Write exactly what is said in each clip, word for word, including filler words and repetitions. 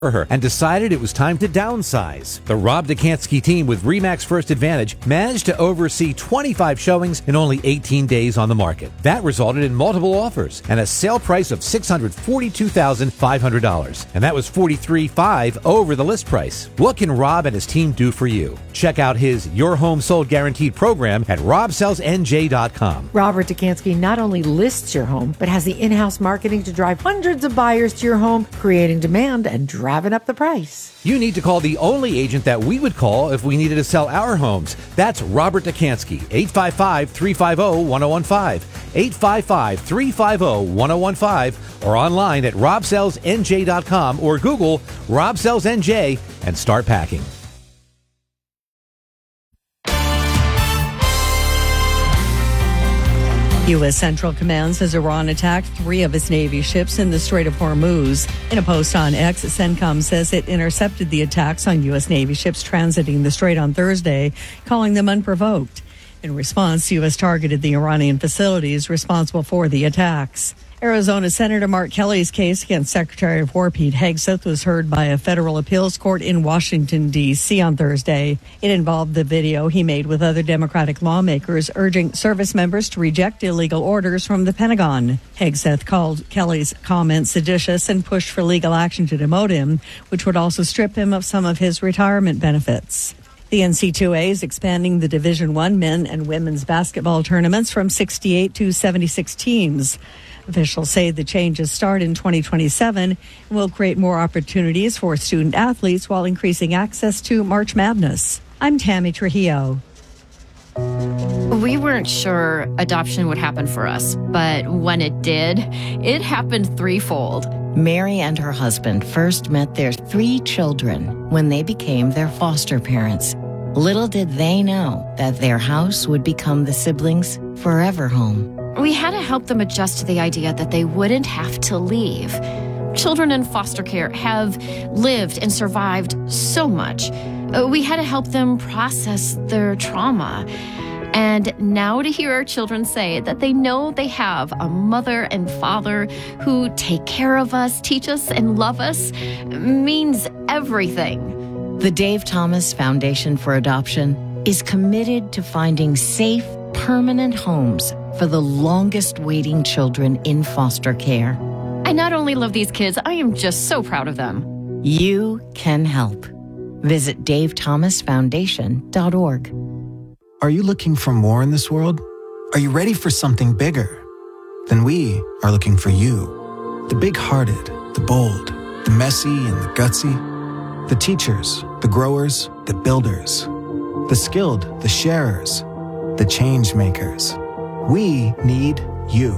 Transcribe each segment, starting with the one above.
for her and decided it was time to downsize. The Rob Dekanski team with RE/MAX First Advantage managed to oversee twenty-five showings in only eighteen days on the market. That resulted in multiple offers and a sale price of six hundred forty-two thousand five hundred dollars. And that was forty-three thousand five hundred dollars over the list price. What can Rob and his team do for you? Check out his Your Home Sold Guaranteed program at rob sells n j dot com. Robert Dekanski not only lists your home, but has the in-house marketing to drive hundreds of buyers to your home, creating demand and driving up the price. You need to call the only agent that we would call if we needed to sell our homes. That's Robert Dekanski, eight five five, three five zero, one zero one five, eight five five, three five zero, one zero one five, or online at rob sells n j dot com or Google Rob Sells N J and start packing. U S. Central Command says Iran attacked three of its Navy ships in the Strait of Hormuz. In a post on X, CENTCOM says it intercepted the attacks on U S. Navy ships transiting the strait on Thursday, calling them unprovoked. In response, U S targeted the Iranian facilities responsible for the attacks. Arizona Senator Mark Kelly's case against Secretary of War Pete Hegseth was heard by a federal appeals court in Washington, D C on Thursday. It involved the video he made with other Democratic lawmakers urging service members to reject illegal orders from the Pentagon. Hegseth called Kelly's comments seditious and pushed for legal action to demote him, which would also strip him of some of his retirement benefits. The N C double A is expanding the Division I men and women's basketball tournaments from sixty-eight to seventy-six teams. Officials say the changes start in twenty twenty-seven and will create more opportunities for student athletes while increasing access to March Madness. I'm Tammy Trujillo. We weren't sure adoption would happen for us, but when it did, it happened threefold. Mary and her husband first met their three children when they became their foster parents. Little did they know that their house would become the siblings' forever home. We had to help them adjust to the idea that they wouldn't have to leave. Children in foster care have lived and survived so much. We had to help them process their trauma. And now to hear our children say that they know they have a mother and father who take care of us, teach us, and love us means everything. The Dave Thomas Foundation for Adoption is committed to finding safe, permanent homes for the longest waiting children in foster care. I not only love these kids, I am just so proud of them. You can help. Visit dave thomas foundation dot org. Are you looking for more in this world? Are you ready for something bigger? Then we are looking for you. The big-hearted, the bold, the messy and the gutsy. The teachers, the growers, the builders. The skilled, the sharers, the change makers. We need you.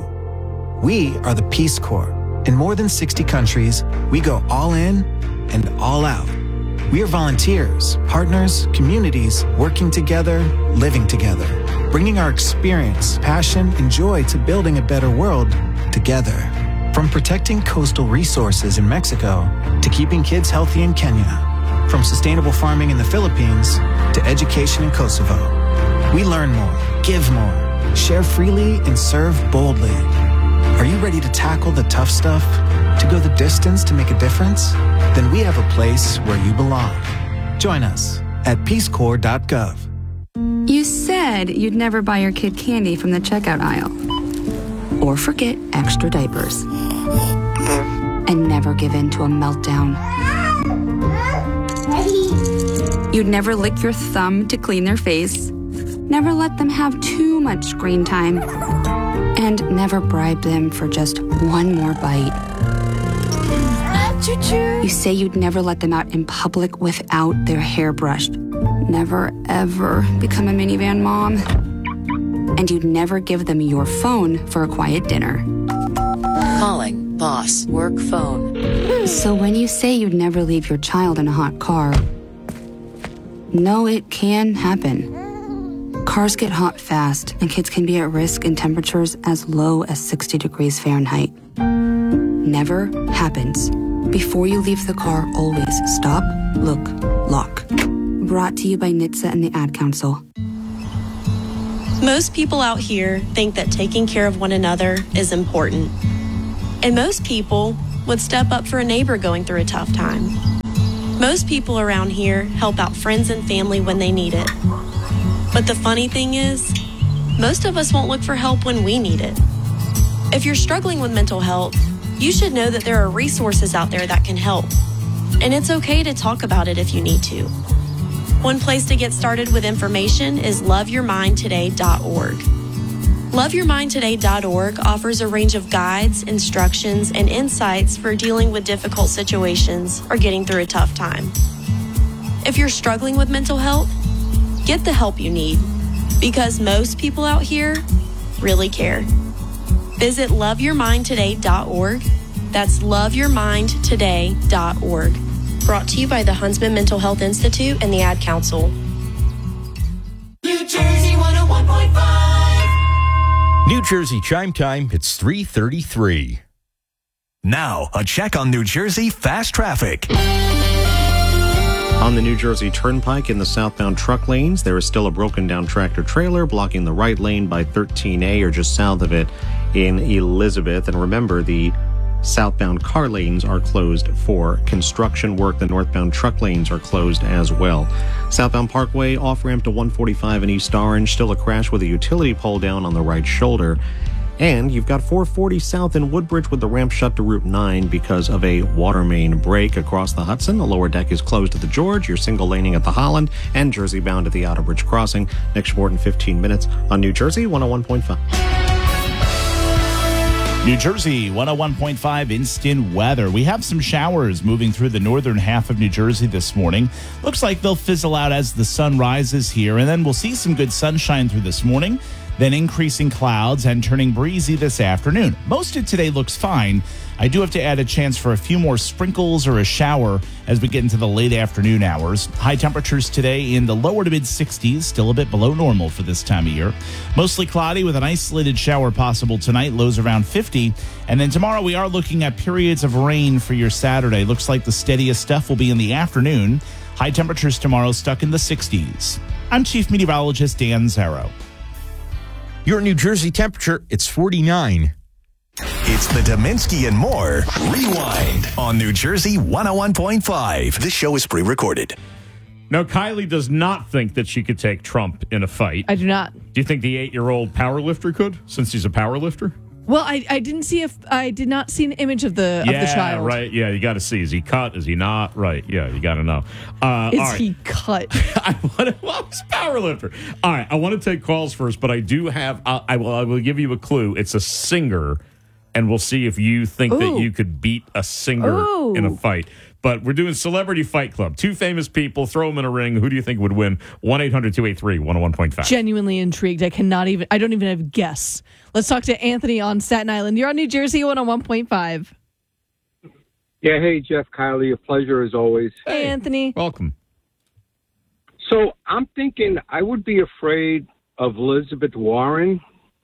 We are the Peace Corps. In more than sixty countries, we go all in and all out. We are volunteers, partners, communities, working together, living together, bringing our experience, passion, and joy to building a better world together. From protecting coastal resources in Mexico to keeping kids healthy in Kenya. From sustainable farming in the Philippines to education in Kosovo. We learn more, give more, share freely, and serve boldly. Are you ready to tackle the tough stuff? To go the distance to make a difference? Then we have a place where you belong. Join us at peace corps dot gov. You said you'd never buy your kid candy from the checkout aisle. Or forget extra diapers. And never give in to a meltdown. You'd never lick your thumb to clean their face. Never let them have too much screen time. And never bribe them for just one more bite. You say you'd never let them out in public without their hair brushed. Never, ever become a minivan mom. And you'd never give them your phone for a quiet dinner. Calling boss work phone. So when you say you'd never leave your child in a hot car, no, it can happen. Cars get hot fast, and kids can be at risk in temperatures as low as sixty degrees Fahrenheit. Never happens. Before you leave the car, always stop, look, lock. Brought to you by N H T S A and the Ad Council. Most people out here think that taking care of one another is important. And most people would step up for a neighbor going through a tough time. Most people around here help out friends and family when they need it. But the funny thing is, most of us won't look for help when we need it. If you're struggling with mental health, you should know that there are resources out there that can help. And it's okay to talk about it if you need to. One place to get started with information is love your mind today dot org. love your mind today dot org offers a range of guides, instructions, and insights for dealing with difficult situations or getting through a tough time. If you're struggling with mental health, get the help you need, because most people out here really care. Visit love your mind today dot org. That's love your mind today dot org. Brought to you by the Huntsman Mental Health Institute and the Ad Council. New Jersey one oh one point five. New Jersey Chime Time, it's three thirty-three. Now, a check on New Jersey fast traffic. On the New Jersey Turnpike in the southbound truck lanes, there is still a broken down tractor trailer blocking the right lane by thirteen A or just south of it in Elizabeth. And remember, the southbound car lanes are closed for construction work. The northbound truck lanes are closed as well. Southbound Parkway off-ramp to one forty-five in East Orange, still a crash with a utility pole down on the right shoulder. And you've got four forty south in Woodbridge with the ramp shut to Route nine because of a water main break across the Hudson. The lower deck is closed at the George. You're single laning at the Holland and Jersey bound at the Outer Bridge Crossing. Next report in fifteen minutes on New Jersey one oh one point five. New Jersey one oh one point five instant weather. We have some showers moving through the northern half of New Jersey this morning. Looks like they'll fizzle out as the sun rises here, and then we'll see some good sunshine through this morning, then increasing clouds and turning breezy this afternoon. Most of today looks fine. I do have to add a chance for a few more sprinkles or a shower as we get into the late afternoon hours. High temperatures today in the lower to mid sixties, still a bit below normal for this time of year. Mostly cloudy with an isolated shower possible tonight, lows around fifty. And then tomorrow we are looking at periods of rain for your Saturday. Looks like the steadiest stuff will be in the afternoon. High temperatures tomorrow stuck in the sixties. I'm Chief Meteorologist Dan Zarrow. Your New Jersey temperature, it's forty-nine. It's the Dominski and More Rewind on New Jersey one oh one point five. This show is pre-recorded. No, Kylie does not think that she could take Trump in a fight. I do not. Do you think the eight-year-old powerlifter could, since he's a powerlifter? Well, I, I didn't see if I did not see an image of the yeah, of the child. Right. Yeah, you got to see. Is he cut? Is he not? Right. Yeah, you got to know. Uh, Is all right. he cut? I want to. Well, he's a powerlifter. All right. I want to take calls first, but I do have. Uh, I will. I will give you a clue. It's a singer, and we'll see if you think Ooh. that you could beat a singer Ooh. in a fight. But we're doing Celebrity Fight Club. Two famous people. Throw them in a ring. Who do you think would win? one eight hundred two eight three one oh one point five. Genuinely intrigued. I cannot even. I don't even have a guess. Let's talk to Anthony on Staten Island. You're on New Jersey one oh one point five. Yeah, hey, Jeff, Kylie, a pleasure as always. Hey, Anthony. Welcome. So I'm thinking I would be afraid of Elizabeth Warren.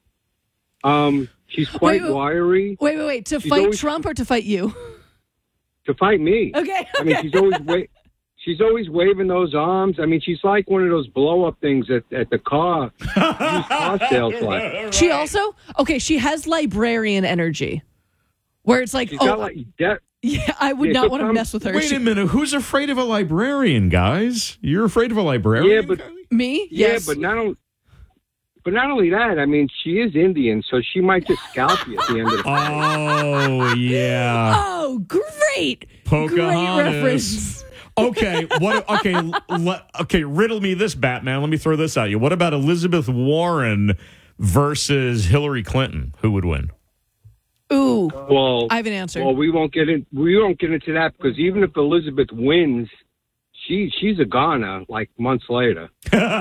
Um, she's quite wait, wait, wiry. Wait, wait, wait. To she's fight always, Trump or to fight you? To fight me. Okay. okay. I mean, she's always wa- she's always waving those arms. I mean, she's like one of those blow-up things at, at the car, used car sales like. She also, okay, she has librarian energy, where it's like, She's oh, got like de- yeah, I would Yeah, not want to sometimes- mess with her. Wait She- a minute. Who's afraid of a librarian, guys? You're afraid of a librarian? Yeah, but Kylie? Me? yeah, Yes. but not only. But not only that, I mean, she is Indian, so she might just scalp you at the end of the Oh, yeah. Oh, great. Pocahontas. Great reference. Okay, what? Okay, le, okay. Riddle me this, Batman. Let me throw this at you. What about Elizabeth Warren versus Hillary Clinton? Who would win? Ooh. Well, I have an answer. Well, we won't get in. We won't get into that because even if Elizabeth wins, she she's a goner like months later.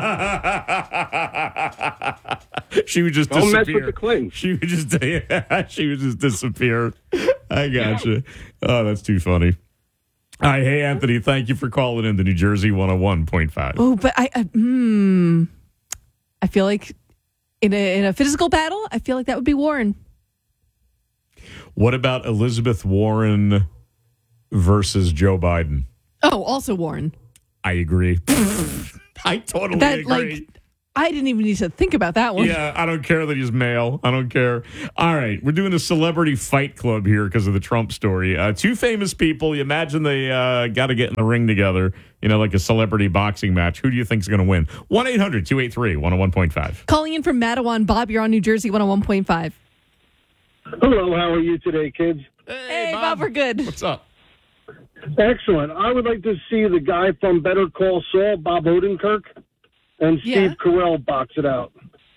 She would just Don't disappear. mess with the Clintons. She would just she would just disappear. I gotcha. Oh, that's too funny. All right, hey Anthony, thank you for calling in to New Jersey one oh one point five. Oh, but I, I hmm. I feel like in a in a physical battle, I feel like that would be Warren. What about Elizabeth Warren versus Joe Biden? Oh, also Warren. I agree. I totally That agree. like I didn't even need to think about that one. Yeah, I don't care that he's male. I don't care. All right, we're doing a celebrity fight club here because of the Trump story. Uh, two famous people. You imagine they uh, got to get in the ring together, you know, like a celebrity boxing match. Who do you think is going to win? one eight hundred two eight three one oh one point five. Calling in from Matawan, Bob, you're on New Jersey one oh one point five. Hello, how are you today, kids? Hey, Bob. Bob, we're good. What's up? Excellent. I would like to see the guy from Better Call Saul, Bob Odenkirk, and Steve Yeah. Carell box it out.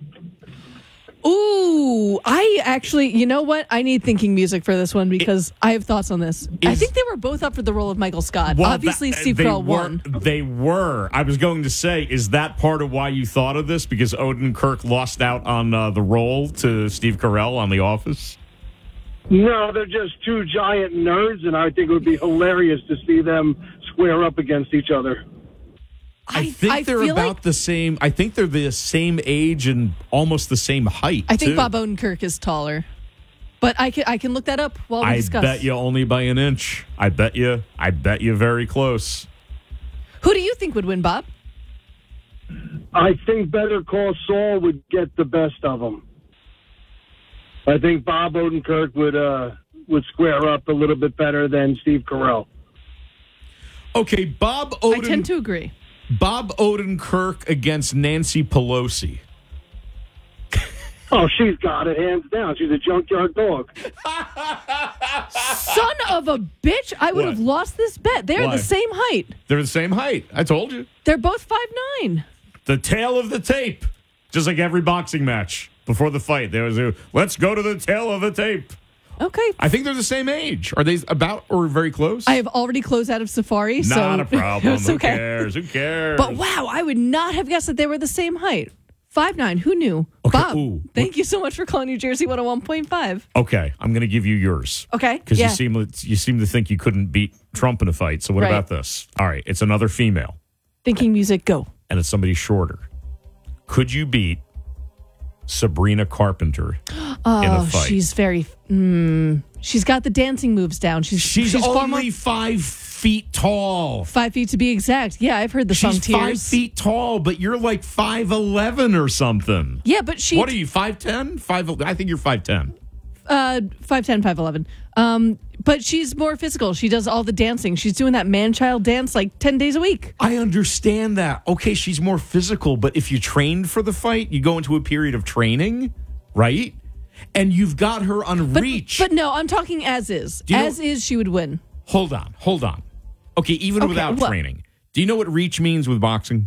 Ooh, I actually, you know what? I need thinking music for this one because I have thoughts on this. I think they were both up for the role of Michael Scott. Well, Obviously, that- Steve they Carell were, won. They were. I was going to say, is that part of why you thought of this? Because Odenkirk lost out on uh, the role to Steve Carell on The Office? No, they're just two giant nerds, and I think it would be hilarious to see them square up against each other. I think I they're feel about like- the same. I think they're the same age and almost the same height. I think too. Bob Odenkirk is taller. But I can I can look that up while we I discuss. bet you only by an inch. I bet you. I bet you very close. Who do you think would win, Bob? I think Better Call Saul would get the best of them. I think Bob Odenkirk would uh, would square up a little bit better than Steve Carell. Okay, Bob Oden. I tend to agree. Bob Odenkirk against Nancy Pelosi. Oh, she's got it hands down. She's a junkyard dog. Son of a bitch! I would What? have lost this bet. They're Why? the same height. They're the same height. I told you. They're both five nine. The tail of the tape. Just like every boxing match before the fight. There was a, let's go to the tail of the tape. Okay. I think they're the same age. Are they about or very close? I have already closed out of Safari, so Not a problem. it's Who okay. cares? Who cares? But wow, I would not have guessed that they were the same height. Five nine. Who knew? Okay, Bob, ooh. thank you so much for calling New Jersey one oh one point five. Okay, I'm going to give you yours. Okay. Because Yeah. you seem you seem to think you couldn't beat Trump in a fight. So what Right. about this? All right, it's another female, Thinking music, go. and it's somebody shorter. Could you beat Sabrina Carpenter in a Oh, fight? she's very. Mm, she's got the dancing moves down. She's She's, far more- only five feet tall. five feet to be exact. Yeah, I've heard the song She's five Tears. feet tall, but you're like five eleven or something. Yeah, but she. What are you, five ten? Five? I think you're five ten. Uh, five ten, five eleven. Um, but she's more physical. She does all the dancing. She's doing that man-child dance like ten days a week. I understand that. Okay, she's more physical, but if you trained for the fight, you go into a period of training, right? And you've got her on But, reach. but no, I'm talking as is. Do you know- As is, she would win. hold on, hold on. Okay, even Okay, without what? training, do you know what reach means with boxing?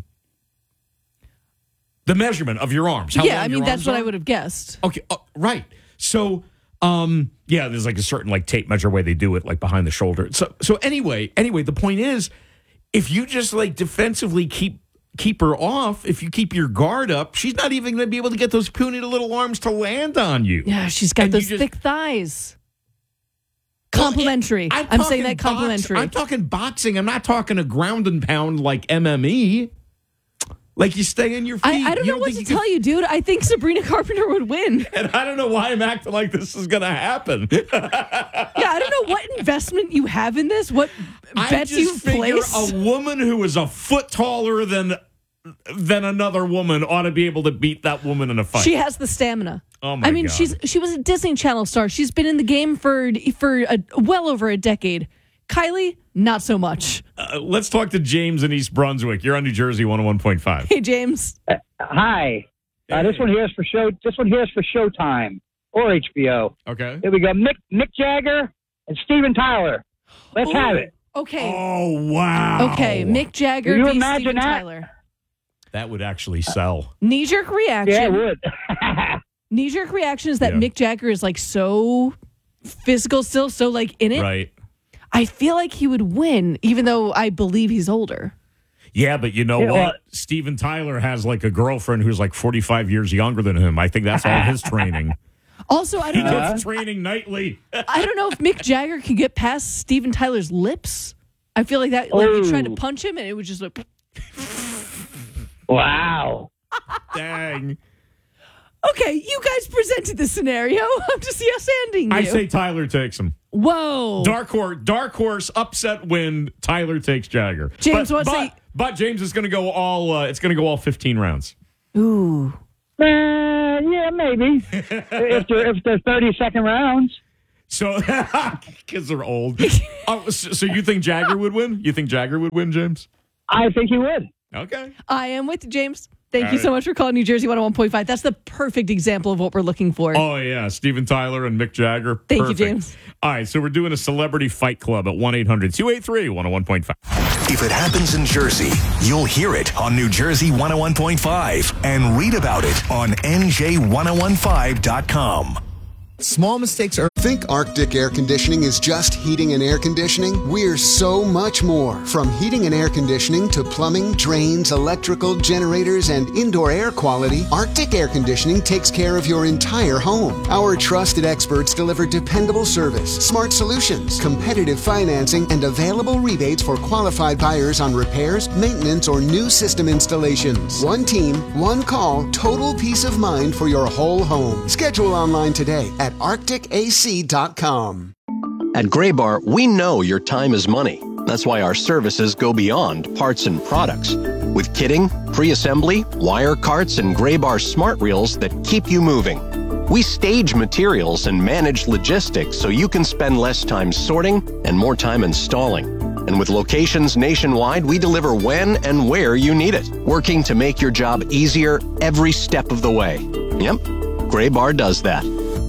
The measurement of your arms. How yeah, long I mean your that's arms what are? I would have guessed. Okay, uh, right. So, um, yeah, there's like a certain like tape measure way they do it, like behind the shoulder. So, so anyway, anyway, the point is, if you just like defensively keep keep her off, if you keep your guard up, she's not even going to be able to get those puny little arms to land on you. Yeah, she's got And you those just- thick thighs. Complimentary. I'm, I'm, talking saying that box- complimentary. I'm talking boxing. I'm not talking a ground and pound like M M E. Like you stay on your feet. I, I don't You know what to think you tell you, dude. I think Sabrina Carpenter would win. can- And I don't know why I'm acting like this is going to happen. Yeah, I don't know what investment you have in this, what I bets just you've figure placed. a woman who is a foot taller than than another woman ought to be able to beat that woman in a fight. She has the stamina. Oh my I mean, God. she's she was a Disney Channel star. She's been in the game for for a, well over a decade. Kylie, not so much. Uh, let's talk to James in East Brunswick. You're on New Jersey one oh one point five. Hey, James. Uh, hi. Uh, this one here is for show. This one here is for Showtime or H B O. Okay. Here we go. Mick Mick Jagger and Steven Tyler. Let's Ooh, have it. Okay. Oh, wow. Okay, Mick Jagger Can you v. imagine Steven that? Tyler. That would actually sell. Knee jerk reaction. Yeah, it would. Knee jerk reaction is that Yeah. Mick Jagger is like so physical still, so like in it. Right. I feel like he would win, even though I believe he's older. Yeah, but you know Yeah, what? well- Steven Tyler has like a girlfriend who's like forty-five years younger than him. I think that's all his training. Also, I He don't know. gets training nightly. I don't know if Mick Jagger can get past Steven Tyler's lips. I feel like that, like you tried to Oh. punch him and it would just like. Wow. Dang. Okay, you guys presented the scenario. I'm just yes ending you. I say Tyler takes him. Whoa. Dark horse, dark horse, upset win. Tyler takes Jagger. James, but, what's but, the- but James is going to go all. Uh, it's going to go all fifteen rounds. Ooh. Uh, yeah, maybe. if they're if they're thirty second rounds. So, because they're old. Oh, so, so you think Jagger would win? You think Jagger would win, James? I think he would. Okay. I am with you, James. Thank All you right. so much for calling New Jersey one oh one point five. That's the perfect example of what we're looking for. Oh, yeah. Steven Tyler and Mick Jagger. Thank Perfect. you, James. All right. So we're doing a celebrity fight club at one eight hundred two eight three one oh one point five. If it happens in Jersey, you'll hear it on New Jersey one oh one point five and read about it on N J ten fifteen dot com. Small mistakes are... Think Arctic Air Conditioning is just heating and air conditioning? We're so much more. From heating and air conditioning to plumbing, drains, electrical, generators, and indoor air quality, Arctic Air Conditioning takes care of your entire home. Our trusted experts deliver dependable service, smart solutions, competitive financing, and available rebates for qualified buyers on repairs, maintenance, or new system installations. One team, one call, total peace of mind for your whole home. Schedule online today at arctic a c dot com. At Graybar, we know your time is money. That's why our services go beyond parts and products. With kitting, pre-assembly, wire carts, and Graybar smart reels that keep you moving. We stage materials and manage logistics so you can spend less time sorting and more time installing. And with locations nationwide, we deliver when and where you need it, working to make your job easier every step of the way. Yep, Graybar does that.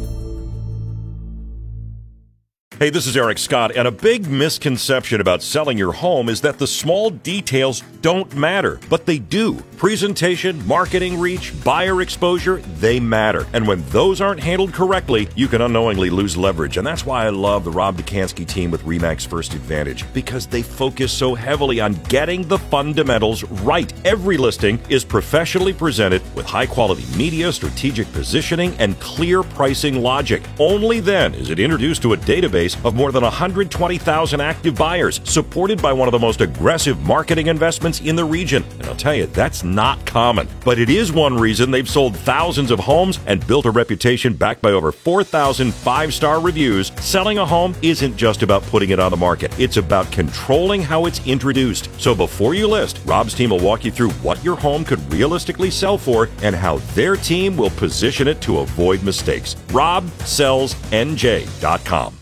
Hey, this is Eric Scott, and a big misconception about selling your home is that the small details don't matter, but they do. Presentation, marketing reach, buyer exposure, they matter. And when those aren't handled correctly, you can unknowingly lose leverage. And that's why I love the Rob Dekanski team with RE/MAX First Advantage, because they focus so heavily on getting the fundamentals right. Every listing is professionally presented with high-quality media, strategic positioning, and clear pricing logic. Only then is it introduced to a database of more than one hundred twenty thousand active buyers, supported by one of the most aggressive marketing investments in the region. And I'll tell you, that's not common. But it is one reason they've sold thousands of homes and built a reputation backed by over four thousand five-star reviews. Selling a home isn't just about putting it on the market. It's about controlling how it's introduced. So before you list, Rob's team will walk you through what your home could realistically sell for and how their team will position it to avoid mistakes. rob sells n j dot com.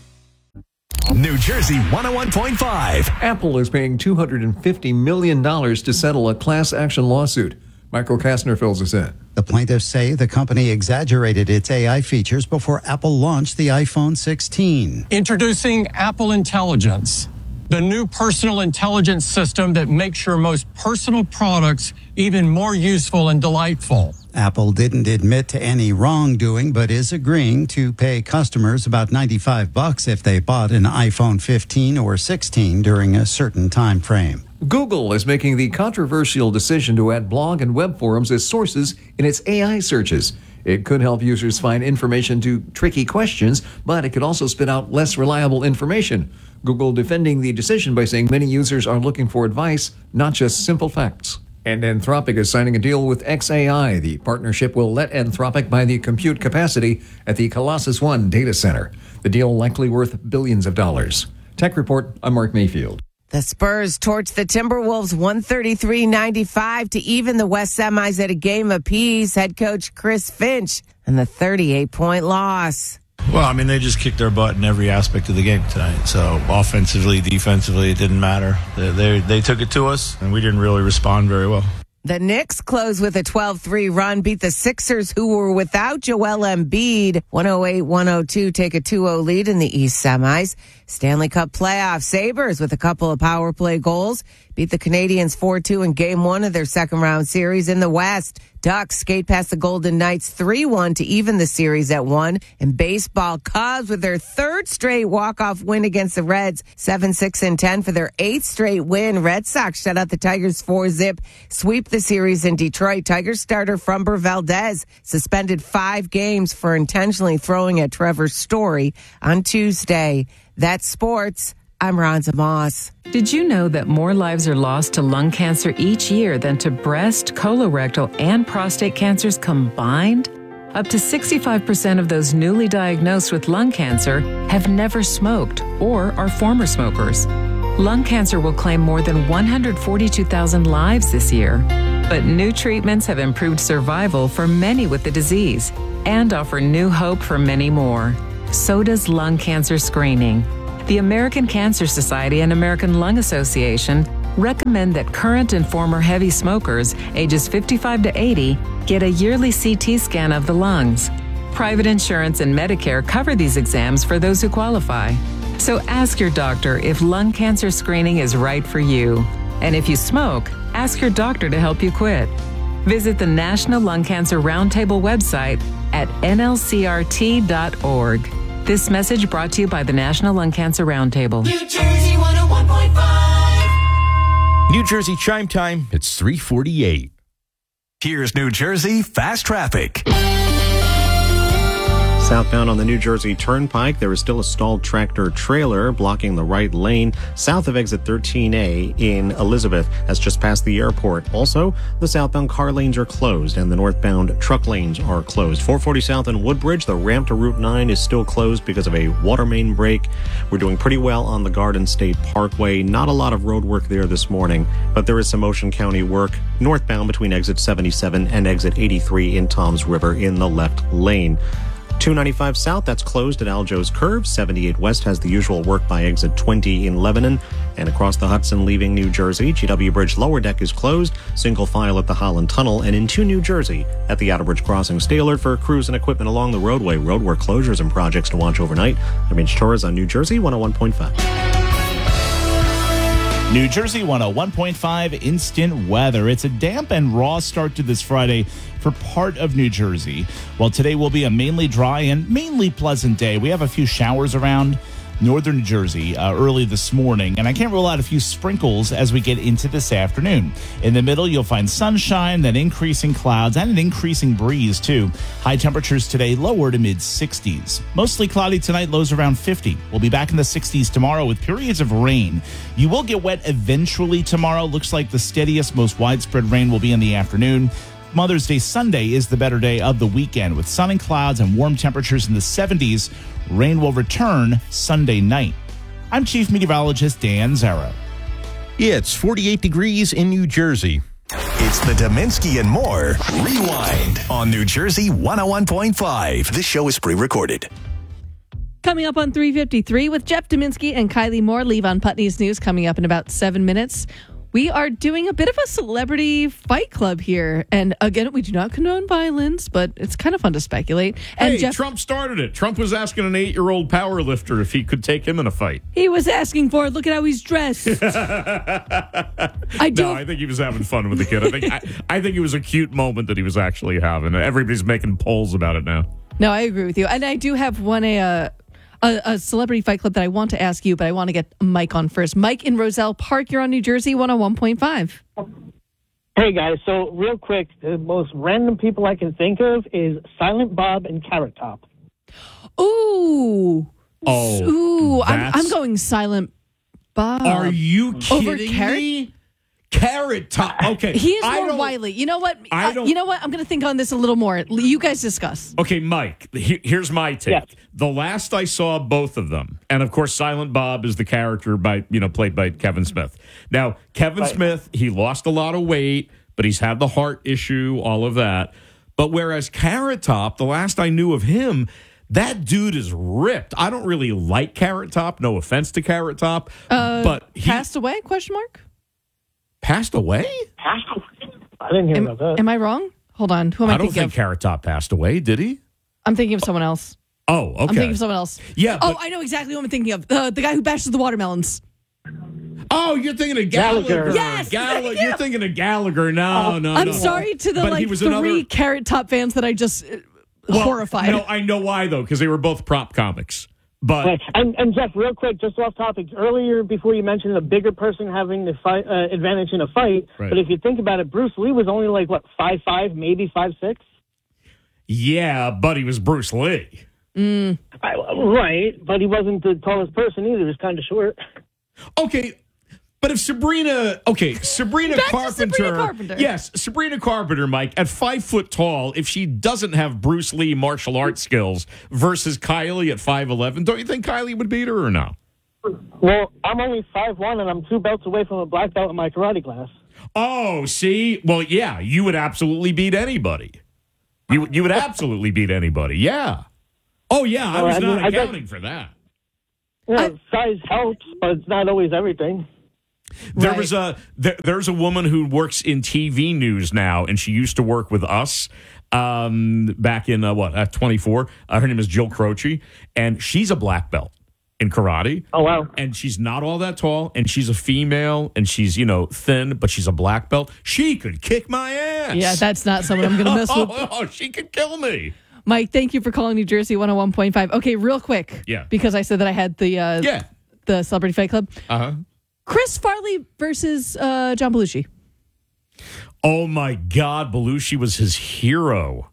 New Jersey one oh one point five. Apple is paying two hundred fifty million dollars to settle a class action lawsuit. Michael Kastner fills us in. The plaintiffs say the company exaggerated its A I features before Apple launched the iPhone sixteen. Introducing Apple Intelligence, the new personal intelligence system that makes your most personal products even more useful and delightful. Apple didn't admit to any wrongdoing, but is agreeing to pay customers about ninety-five bucks if they bought an iPhone fifteen or sixteen during a certain time frame. Google is making the controversial decision to add blog and web forums as sources in its A I searches. It could help users find information to tricky questions, but it could also spit out less reliable information. Google defending the decision by saying many users are looking for advice, not just simple facts. And Anthropic is signing a deal with X A I. The partnership will let Anthropic buy the compute capacity at the Colossus One data center. The deal likely worth billions of dollars. Tech Report, I'm Mark Mayfield. The Spurs torched the Timberwolves one thirty-three ninety-five to even the West Semis at a game apiece. Head coach Chris Finch and the thirty-eight point loss. Well, I mean, they just kicked their butt in every aspect of the game tonight. So offensively, defensively, it didn't matter. They, they, they took it to us, and we didn't really respond very well. The Knicks closed with a twelve three run, beat the Sixers, who were without Joel Embiid. one oh eight one oh two take a two oh lead in the East Semis. Stanley Cup playoff Sabres with a couple of power play goals beat the Canadiens four two in game one of their second round series in the West. Ducks skate past the Golden Knights three one to even the series at one. And baseball, Cubs with their third straight walk-off win against the Reds, seven six and ten for their eighth straight win. Red Sox shut out the Tigers four zip, sweep the series in Detroit. Tigers starter Framber Valdez suspended five games for intentionally throwing at Trevor Story on Tuesday. That's sports. I'm Ronza Moss. Did you know that more lives are lost to lung cancer each year than to breast, colorectal, and prostate cancers combined? Up to sixty-five percent of those newly diagnosed with lung cancer have never smoked or are former smokers. Lung cancer will claim more than one hundred forty-two thousand lives this year. But new treatments have improved survival for many with the disease and offer new hope for many more. So does lung cancer screening. The American Cancer Society and American Lung Association recommend that current and former heavy smokers ages fifty-five to eighty get a yearly C T scan of the lungs. Private insurance and Medicare cover these exams for those who qualify. So ask your doctor if lung cancer screening is right for you. And if you smoke, ask your doctor to help you quit. Visit the National Lung Cancer Roundtable website at N L C R T dot org. This message brought to you by the National Lung Cancer Roundtable. New Jersey one oh one point five. New Jersey chime time. It's three forty-eight. Here's New Jersey Fast Traffic. Southbound on the New Jersey Turnpike, there is still a stalled tractor trailer blocking the right lane south of exit thirteen A in Elizabeth. That's just past the airport. Also, the southbound car lanes are closed and the northbound truck lanes are closed. four forty South in Woodbridge, the ramp to Route nine is still closed because of a water main break. We're doing pretty well on the Garden State Parkway. Not a lot of road work there this morning, but there is some Ocean County work northbound between exit seventy-seven and exit eighty-three in Toms River in the left lane. two ninety-five South, that's closed at Aljo's Curve. seventy-eight West has the usual work by exit twenty in Lebanon. And across the Hudson leaving New Jersey, G W Bridge lower deck is closed. Single file at the Holland Tunnel. And into New Jersey at the Outerbridge Crossing. Stay alert for crews and equipment along the roadway. Roadwork closures and projects to watch overnight. I'm Mitch Torres on New Jersey one oh one point five. New Jersey one oh one point five instant weather. It's a damp and raw start to this Friday for part of New Jersey. Well, today will be a mainly dry and mainly pleasant day. We have a few showers around northern New Jersey uh, early this morning, and I can't rule out a few sprinkles as we get into this afternoon. In the middle, you'll find sunshine, then increasing clouds, and an increasing breeze, too. High temperatures today lower to mid sixties. Mostly cloudy tonight, lows around fifty. We'll be back in the sixties tomorrow with periods of rain. You will get wet eventually tomorrow. Looks like the steadiest, most widespread rain will be in the afternoon. Mother's Day Sunday is the better day of the weekend with sun and clouds and warm temperatures in the seventies. Rain will return Sunday night. I'm Chief Meteorologist Dan Zarrow. It's forty-eight degrees in New Jersey. It's the Dominski and More Rewind on New Jersey one oh one point five. This show is pre-recorded. Coming up on three fifty-three with Jeff Dominski and Kylie Moore. Levon Putney's news coming up in about seven minutes. We are doing a bit of a celebrity fight club here. And again, we do not condone violence, but it's kind of fun to speculate. And hey, Jeff, Trump started it. Trump was asking an eight-year-old power lifter if he could take him in a fight. He was asking for it. Look at how he's dressed. I do. No, I think he was having fun with the kid. I think I, I think it was a cute moment that he was actually having. Everybody's making polls about it now. No, I agree with you. And I do have one a, uh, a a celebrity fight club that I want to ask you, but I want to get Mike on first. Mike in Roselle Park, you're on New Jersey one oh one point five. Hey, guys. So real quick, the most random people I can think of is Silent Bob and Carrot Top. Ooh. Oh, Ooh. I'm, that's- I'm going Silent Bob. Are you Over kidding Carrot? me? Carrot Top. Okay. He is I more don't- wily. You know what? I Uh, don't- you know what? I'm going to think on this a little more. You guys discuss. Okay, Mike, he- here's my take. Yes. The last I saw both of them, and of course, Silent Bob is the character by, you know, played by Kevin Smith. Now, Kevin Right. Smith, he lost a lot of weight, but he's had the heart issue, all of that. But whereas Carrot Top, the last I knew of him, that dude is ripped. I don't really like Carrot Top. No offense to Carrot Top, Uh, but he passed away? Question mark. passed away. Passed away? I didn't hear Am, about that. am I wrong? Hold on. Who am I, I don't thinking think of? Carrot Top passed away. Did he? I'm thinking of someone else. Oh, okay. I'm thinking of someone else. Yeah, Oh, but- I know exactly who I'm thinking of. Uh, the guy who bashes the watermelons. Oh, you're thinking of Gallagher. Gallagher. Yes, Gallagher. thank You're you. thinking of Gallagher. No, no, I'm no. sorry to the But he like was three another- Carrot Top fans that I just uh, Well, horrified. No, I know why though, because they were both prop comics. But Right. And, and Jeff, real quick, just off topic. Earlier, before you mentioned a bigger person having the fight uh, advantage in a fight, Right. but if you think about it, Bruce Lee was only like what five five, maybe five six. yeah, but he was Bruce Lee. Mm. I, right, but he wasn't the tallest person either. He was kind of short. Okay, but if Sabrina, okay, Sabrina Back to Carpenter, Sabrina Carpenter. yes, Sabrina Carpenter, Mike, at five foot tall, if she doesn't have Bruce Lee martial arts skills versus Kylie at five eleven, don't you think Kylie would beat her or no? Well, I'm only five one, and I'm two belts away from a black belt in my karate class. Oh, see? Well, yeah, you would absolutely beat anybody. You you would absolutely beat anybody. Yeah. Oh, yeah, I Well, was I mean, not I guess- accounting for that. Yeah, size helps, but it's not always everything. There was a there, there's a woman who works in T V news now, and she used to work with us um, back in uh, what uh, twenty-four. Uh, her name is Jill Croce, and she's a black belt in karate. Oh wow! And she's not all that tall, and she's a female, and she's you know thin, but she's a black belt. She could kick my ass. Yeah, that's not someone I'm going to mess with. Oh, she could kill me. Mike, thank you for calling New Jersey one oh one point five. Okay, real quick. Yeah. Because I said that I had the uh, yeah. the Celebrity Fight Club. Uh huh. Chris Farley versus uh, John Belushi. Oh my God, Belushi was his hero.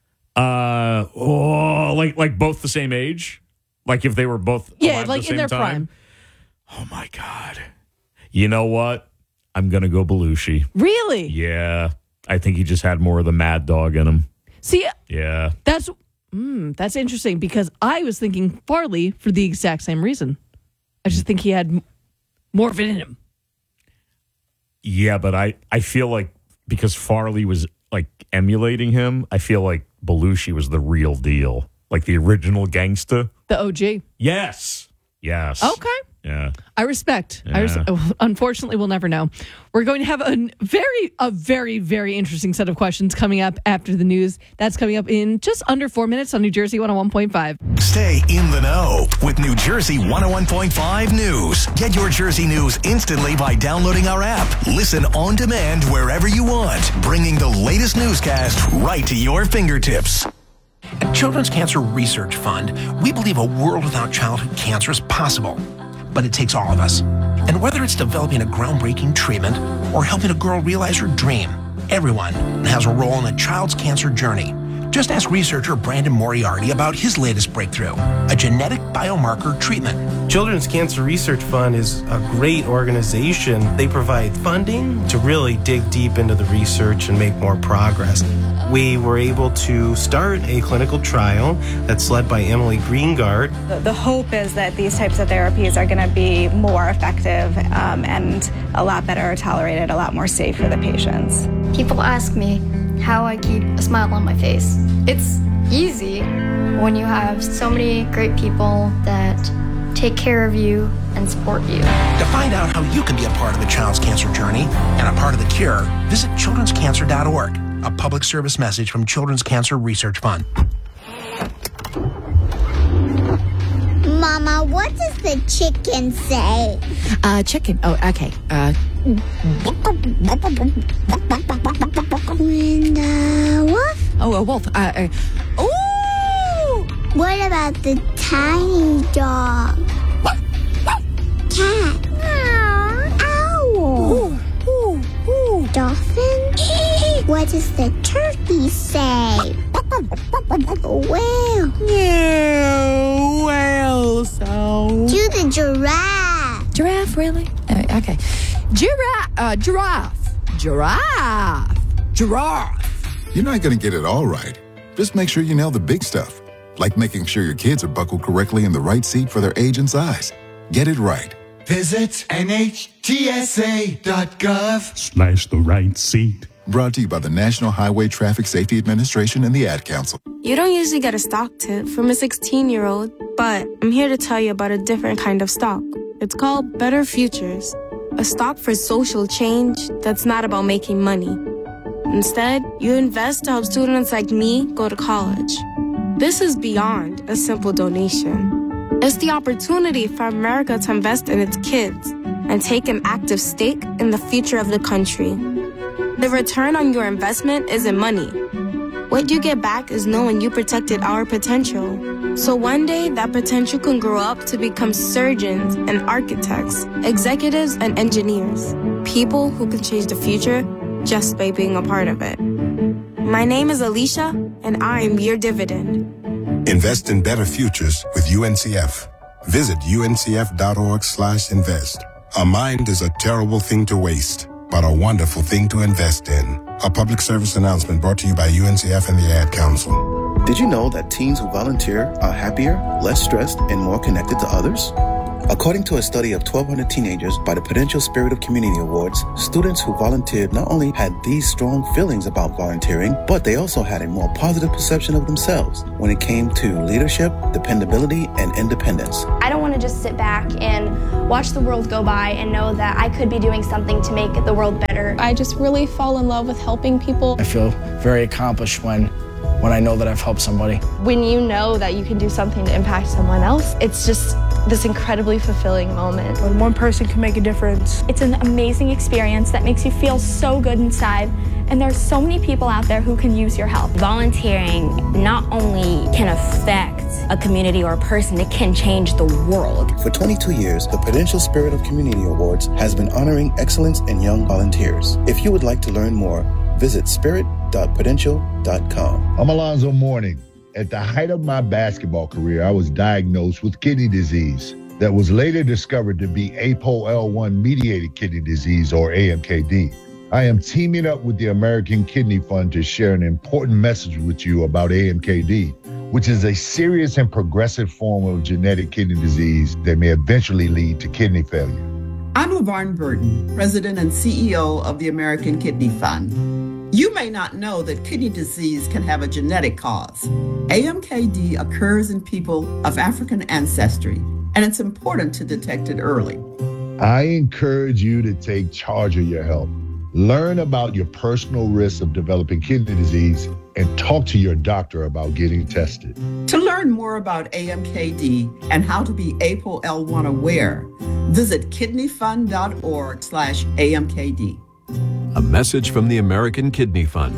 Uh oh, like like both the same age, like if they were both Yeah, alive at like the in same their time? prime. Oh my God! You know what? I'm gonna go Belushi. Really? Yeah, I think he just had more of the mad dog in him. See, Yeah. that's mm, that's interesting because I was thinking Farley for the exact same reason. I just think he had m- more of it in him. Yeah, but I, I feel like because Farley was like emulating him, I feel like Belushi was the real deal, like the original gangster. The O G. Yes. Yes. Okay. Yeah. I respect. I res- Yeah. Unfortunately, we'll never know. We're going to have a very, a very, very interesting set of questions coming up after the news. That's coming up in just under four minutes on New Jersey one oh one point five. Stay in the know with New Jersey one oh one point five News. Get your Jersey news instantly by downloading our app. Listen on demand wherever you want, bringing the latest newscast right to your fingertips. At Children's Cancer Research Fund, we believe a world without childhood cancer is possible. But it takes all of us. And whether it's developing a groundbreaking treatment or helping a girl realize her dream, everyone has a role in a child's cancer journey. Just ask researcher Brandon Moriarty about his latest breakthrough, a genetic biomarker treatment. Children's Cancer Research Fund is a great organization. They provide funding to really dig deep into the research and make more progress. We were able to start a clinical trial that's led by Emily Greengard. The, the hope is that these types of therapies are going to be more effective um, and a lot better tolerated, a lot more safe for the patients. People ask me how I keep a smile on my face. It's easy when you have so many great people that take care of you and support you. To find out how you can be a part of the child's cancer journey and a part of the cure, visit children's cancer dot org, a public service message from Children's Cancer Research Fund. Mama, what does the chicken say? Uh, chicken. Oh, okay. Uh, And uh, wolf? oh, a wolf. Uh, uh, Ooh! What about the tiny dog? Cat? Owl? Ooh, ooh, ooh. Dolphin? What does the turkey say? Whale? yeah, whale sound. Do the giraffe? Giraffe, really? Uh, okay. Giraffe. Uh, giraffe. Giraffe. Giraffe. You're not going to get it all right. Just make sure you nail the big stuff, like making sure your kids are buckled correctly in the right seat for their age and size. Get it right. Visit N H T S A dot gov Slash the right seat. Brought to you by the National Highway Traffic Safety Administration and the Ad Council. You don't usually get a stock tip from a sixteen-year-old, but I'm here to tell you about a different kind of stock. It's called Better Futures, a stock for social change that's not about making money. Instead, you invest to help students like me go to college. This is beyond a simple donation. It's the opportunity for America to invest in its kids and take an active stake in the future of the country. The return on your investment isn't money. What you get back is knowing you protected our potential. So one day, that potential can grow up to become surgeons and architects, executives and engineers, people who can change the future just by being a part of it. My name is Alicia, and I'm your dividend. Invest in better futures with U N C F. Visit U N C F dot org slash invest. A mind is a terrible thing to waste, but a wonderful thing to invest in. A public service announcement brought to you by U N C F and the Ad Council. Did you know that teens who volunteer are happier, less stressed, and more connected to others? According to a study of twelve hundred teenagers by the Prudential Spirit of Community Awards, students who volunteered not only had these strong feelings about volunteering, but they also had a more positive perception of themselves when it came to leadership, dependability, and independence. I don't want to just sit back and watch the world go by and know that I could be doing something to make the world better. I just really fall in love with helping people. I feel very accomplished when when I know that I've helped somebody. When you know that you can do something to impact someone else, it's just this incredibly fulfilling moment. When one person can make a difference. It's an amazing experience that makes you feel so good inside, and there's so many people out there who can use your help. Volunteering not only can affect a community or a person, it can change the world. For twenty-two years, the Prudential Spirit of Community Awards has been honoring excellence in young volunteers. If you would like to learn more, visit spirit dot prudential dot com. I'm Alonzo Mourning. At the height of my basketball career, I was diagnosed with kidney disease that was later discovered to be A P O L one mediated kidney disease, or A M K D. I am teaming up with the American Kidney Fund to share an important message with you about A M K D, which is a serious and progressive form of genetic kidney disease that may eventually lead to kidney failure. I'm LaVarn Burton, President and C E O of the American Kidney Fund. You may not know that kidney disease can have a genetic cause. A M K D occurs in people of African ancestry, and it's important to detect it early. I encourage you to take charge of your health. Learn about your personal risks of developing kidney disease and talk to your doctor about getting tested. To learn more about A M K D and how to be A P O L one aware, visit kidneyfund.org slash AMKD. A message from the American Kidney Fund.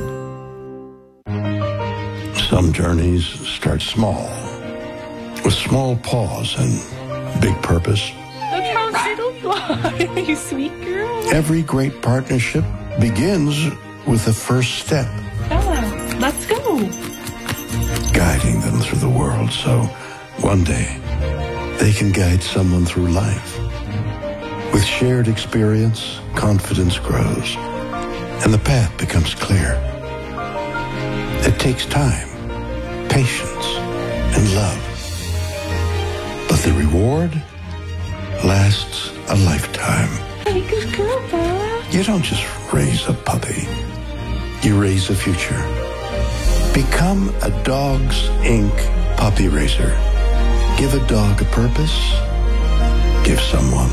Some journeys start small, with small pause and big purpose. Look how little fly, you sweet girl. Every great partnership begins with the first step. Bella, let's go. Guiding them through the world so one day they can guide someone through life. With shared experience, confidence grows, and the path becomes clear. It takes time, patience, and love. But the reward lasts a lifetime. Hey, good girl, Bella. You don't just raise a puppy. You raise a future. Become a Dogs Incorporated puppy raiser. Give a dog a purpose. Give someone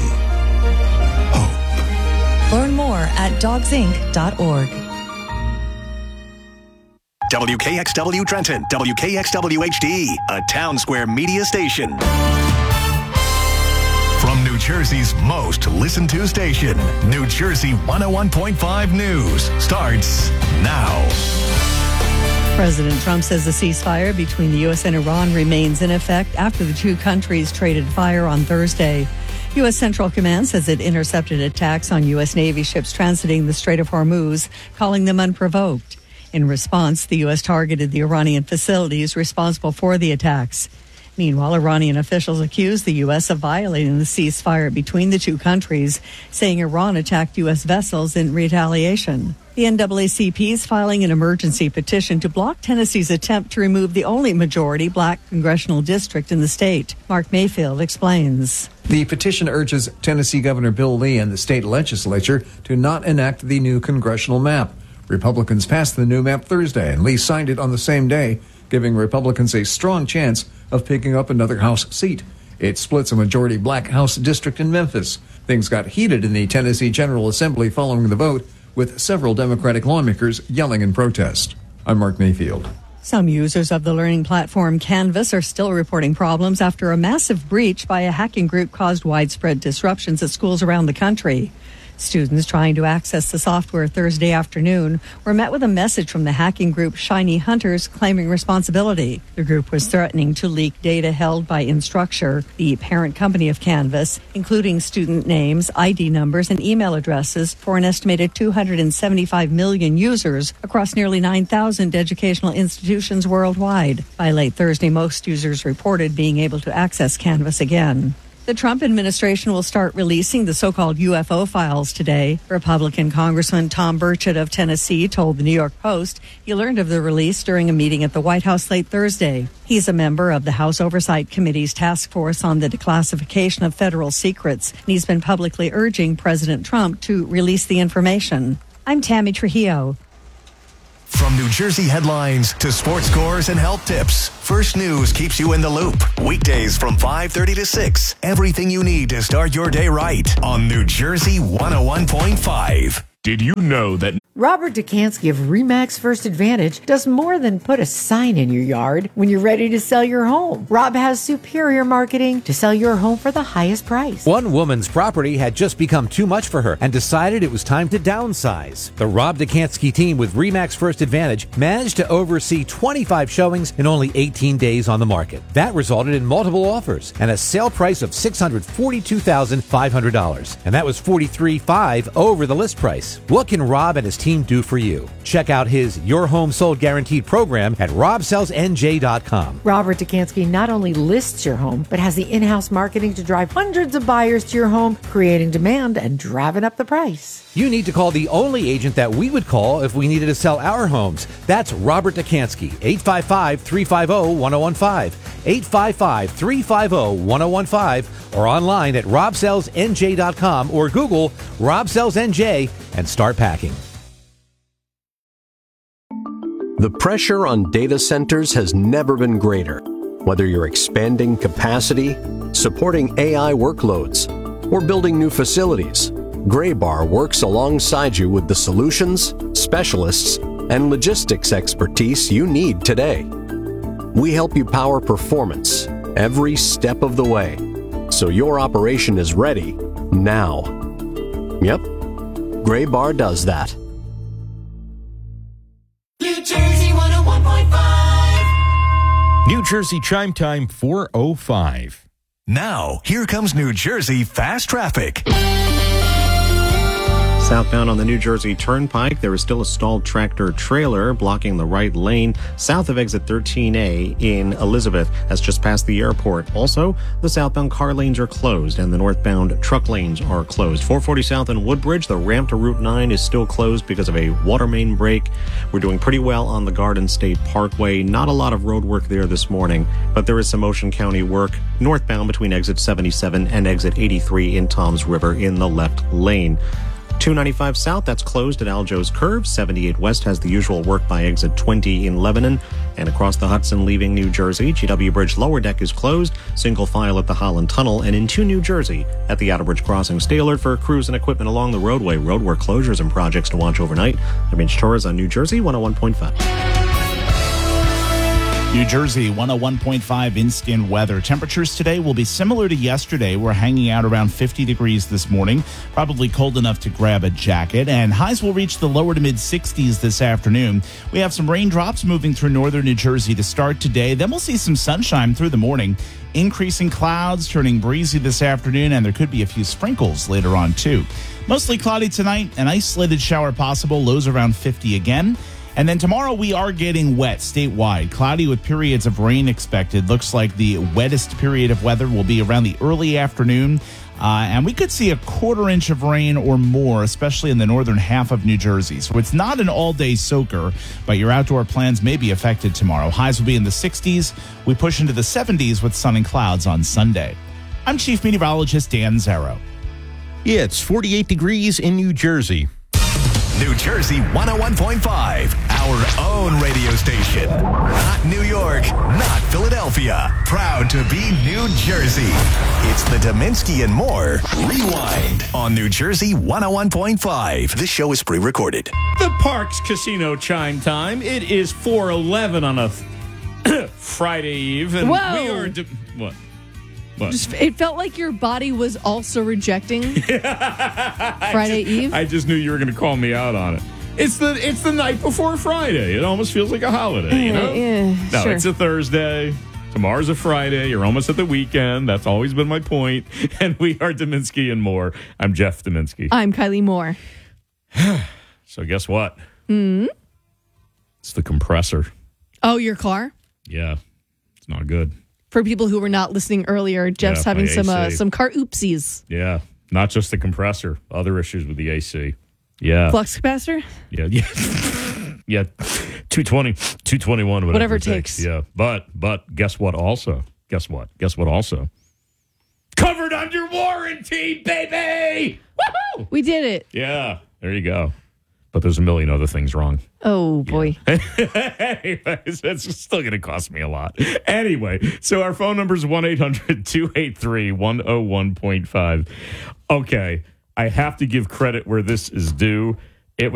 hope. Learn more at dogs inc dot org. W K X W Trenton, W K X W H D, a Town Square media station. From New Jersey's most listened to station, New Jersey one oh one point five News starts now. President Trump says the ceasefire between the U S and Iran remains in effect after the two countries traded fire on Thursday. U S Central Command says it intercepted attacks on U S Navy ships transiting the Strait of Hormuz, calling them unprovoked. In response, the U S targeted the Iranian facilities responsible for the attacks. Meanwhile, Iranian officials accused the U S of violating the ceasefire between the two countries, saying Iran attacked U S vessels in retaliation. The N double A C P is filing an emergency petition to block Tennessee's attempt to remove the only majority black congressional district in the state. Mark Mayfield explains. The petition urges Tennessee Governor Bill Lee and the state legislature to not enact the new congressional map. Republicans passed the new map Thursday, and Lee signed it on the same day, giving Republicans a strong chance of picking up another House seat. It splits a majority black House district in Memphis. Things got heated in the Tennessee General Assembly following the vote, with several Democratic lawmakers yelling in protest. I'm Mark Mayfield. Some users of the learning platform Canvas are still reporting problems after a massive breach by a hacking group caused widespread disruptions at schools around the country. Students trying to access the software Thursday afternoon were met with a message from the hacking group Shiny Hunters claiming responsibility. The group was threatening to leak data held by Instructure, the parent company of Canvas, including student names, I D numbers, and email addresses for an estimated two hundred seventy-five million users across nearly nine thousand educational institutions worldwide. By late Thursday, most users reported being able to access Canvas again. The Trump administration will start releasing the so-called U F O files today. Republican Congressman Tom Burchett of Tennessee told the New York Post he learned of the release during a meeting at the White House late Thursday. He's a member of the House Oversight Committee's task force on the declassification of federal secrets, and he's been publicly urging President Trump to release the information. I'm Tammy Trujillo. From New Jersey headlines to sports scores and health tips, First News keeps you in the loop. Weekdays from five thirty to six. Everything you need to start your day right on New Jersey one oh one point five. Did you know that Robert Dukansky of RE/MAX First Advantage does more than put a sign in your yard when you're ready to sell your home? Rob has superior marketing to sell your home for the highest price. One woman's property had just become too much for her and decided it was time to downsize. The Rob Dukansky team with RE/MAX First Advantage managed to oversee twenty-five showings in only eighteen days on the market. That resulted in multiple offers and a sale price of six hundred forty-two thousand five hundred dollars. And that was forty-three thousand five hundred dollars over the list price. What can Rob and his team do for you? Check out his Your Home Sold Guaranteed program at rob sells n j dot com. Robert Dukansky not only lists your home, but has the in-house marketing to drive hundreds of buyers to your home, creating demand and driving up the price. You need to call the only agent that we would call if we needed to sell our homes. That's Robert Dukansky, eight five five, three five zero, one zero one five, eight five five, three five zero, one zero one five, or online at rob sells n j dot com or Google Rob Sells N J and start packing. The pressure on data centers has never been greater. Whether you're expanding capacity, supporting A I workloads, or building new facilities, Graybar works alongside you with the solutions, specialists, and logistics expertise you need today. We help you power performance every step of the way, so your operation is ready now. Yep, Graybar does that. New Jersey one oh one point five. New Jersey Chime Time four oh five. Now, here comes New Jersey Fast Traffic. Southbound on the New Jersey Turnpike, there is still a stalled tractor trailer blocking the right lane south of exit thirteen A in Elizabeth. That's just past the airport. Also, the southbound car lanes are closed and the northbound truck lanes are closed. four forty South in Woodbridge, the ramp to Route nine is still closed because of a water main break. We're doing pretty well on the Garden State Parkway. Not a lot of road work there this morning, but there is some Ocean County work northbound between exit seventy-seven and exit eighty-three in Toms River in the left lane. two ninety-five South, that's closed at Aljo's Curve. seventy-eight West has the usual work by exit twenty in Lebanon. And across the Hudson leaving New Jersey, G W Bridge lower deck is closed. Single file at the Holland Tunnel. And into New Jersey at the Outer Bridge Crossing. Stay alert for crews and equipment along the roadway. Roadwork closures and projects to watch overnight. I'm Mitch Torres on New Jersey one oh one point five. New Jersey one oh one point five instant weather. Temperatures today will be similar to yesterday. We're hanging out around fifty degrees this morning, probably cold enough to grab a jacket, and highs will reach the lower to mid sixties this afternoon. We have some raindrops moving through northern New Jersey to start today. Then we'll see some sunshine through the morning. Increasing clouds, turning breezy this afternoon, and there could be a few sprinkles later on too. Mostly cloudy tonight, an isolated shower possible, lows around fifty again. And then tomorrow we are getting wet statewide. Cloudy with periods of rain expected. Looks like the wettest period of weather will be around the early afternoon. Uh, and we could see a quarter inch of rain or more, especially in the northern half of New Jersey. So it's not an all-day soaker, but your outdoor plans may be affected tomorrow. Highs will be in the sixties. We push into the seventies with sun and clouds on Sunday. I'm Chief Meteorologist Dan Zarrow. Yeah, it's forty-eight degrees in New Jersey. New Jersey one oh one point five, our own radio station. Not New York, not Philadelphia. Proud to be New Jersey. It's the Dominski and More Rewind on New Jersey one oh one point five. This show is pre-recorded. The Parks Casino chime time. It is four eleven on a Friday Eve. And Whoa. we are... De- what? What? Just, it felt like your body was also rejecting Friday I just, Eve. I just knew you were going to call me out on it. It's the it's the night before Friday. It almost feels like a holiday, you know? Yeah, no, sure. It's a Thursday. Tomorrow's a Friday. You're almost at the weekend. That's always been my point. And we are Dominski and More. I'm Jeff Dominski. I'm Kylie Moore. So guess what? Hmm? It's the compressor. Oh, your car? Yeah, it's not good. For people who were not listening earlier, Jeff's Yeah, having my some uh, A C. some car oopsies. Yeah. Not just the compressor, other issues with the A C. Yeah. Flux capacitor? Yeah. Yeah. yeah. two twenty, two twenty-one, whatever, Whatever it it takes. takes. Yeah. But, but guess what also? Guess what? Guess what also? Covered under warranty, baby! Woohoo! We did it. Yeah. There you go. But there's a million other things wrong. Oh, boy. Anyways, it's still going to cost me a lot. Anyway, so our phone number is one eight hundred two eight three one oh one point five. Okay, I have to give credit where this is due.